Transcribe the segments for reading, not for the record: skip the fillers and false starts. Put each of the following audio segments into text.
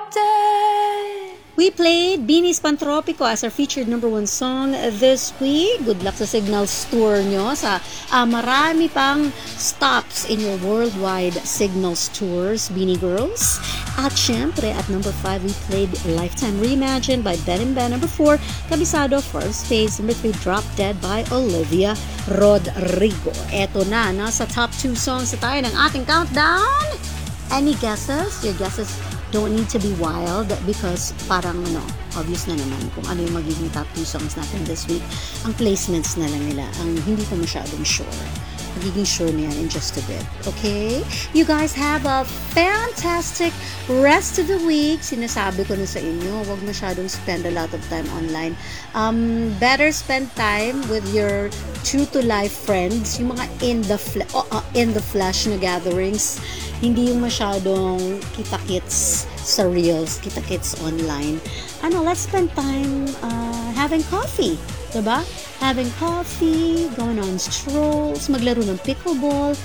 dead. We played Beanie's Pantropico as our featured #1 song this week. Good luck sa Signals tour nyo, sa marami pang stops in your worldwide Signals tours, Beanie Girls. At syempre, at #5, we played Lifetime Reimagined by Ben and Ben. #4, Kabisado First Phase. #3, Drop Dead by Olivia Rodrigo. Eto na, nasa top 2 songs na tayo ng ating countdown. Any guesses? Your guesses don't need to be wild because parang obvious na naman kung ano yung magiging top 2 songs natin this week. Ang placements na lang nila, ang hindi ko masyadong sure. Magiging sure na yan in just a bit. Okay? You guys have a fantastic rest of the week. Sinasabi ko na sa inyo, huwag masyadong spend a lot of time online. Better spend time with your true-to-life friends, yung mga in the flesh na gatherings. Hindi yung masyadong kita-kits sa reels, kita-kits online. Let's spend time having coffee. Diba? Having coffee, going on strolls, maglaro ng pickleball.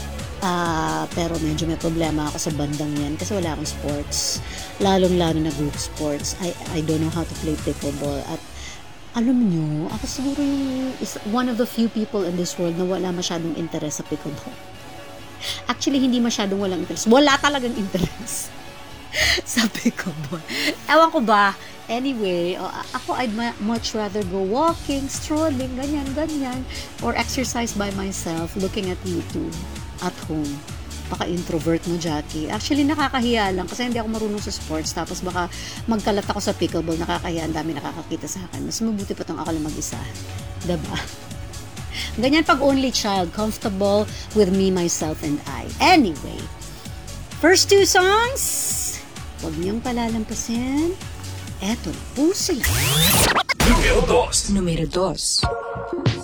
Pero medyo may problema ako sa bandang yan kasi wala akong sports. Lalong-lalo na group sports. I don't know how to play pickleball. At alam nyo, ako siguro one of the few people in this world na wala masyadong interest sa pickleball. Actually, hindi masyadong walang interest. Wala talagang interest sa pickleball. Ewan ko ba? Anyway, ako I'd much rather go walking, strolling, ganyan, or exercise by myself, looking at YouTube at home. Baka introvert mo, Jackie. Actually, nakakahiya lang kasi hindi ako marunong sa sports. Tapos baka magkalat ako sa pickleball, nakakahiya, ang dami nakakakita sa akin. Mas mabuti pa itong ako lang mag-isa. Diba? Ganyan pag only child, comfortable with me, myself, and I. Anyway, first 2 songs, huwag niyong palalampasin. Eto na po sila. Número 2.